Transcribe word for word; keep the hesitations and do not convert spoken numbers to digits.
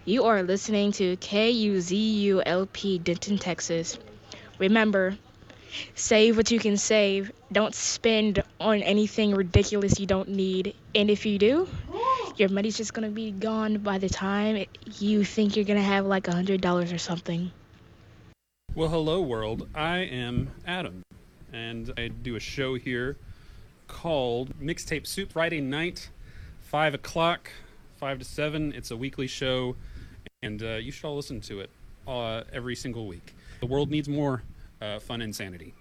You are listening to K U Z U L P Denton, Texas. Remember, save what you can save. Don't spend on anything ridiculous you don't need. And if you do, your money's just going to be gone by the time you think you're going to have like a hundred dollars or something. Well, hello, world. I am Adam, and I do a show here called Mixtape Soup Friday night, five o'clock, five to seven. It's a weekly show, and uh, you should all listen to it uh, every single week. The world needs more uh, fun insanity.